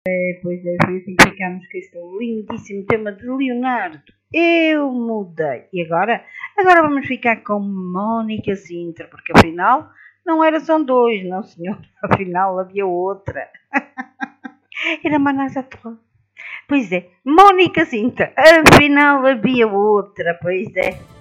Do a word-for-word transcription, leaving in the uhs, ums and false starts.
Pois é, foi assim que ficámos com este lindíssimo tema de Leonardo. Eu mudei. E agora? Agora vamos ficar com Mónica Sintra, porque afinal não era só dois, não senhor. Afinal havia outra. Era Manasa Torre. Pois é, Mónica Sintra. Afinal havia outra, pois é.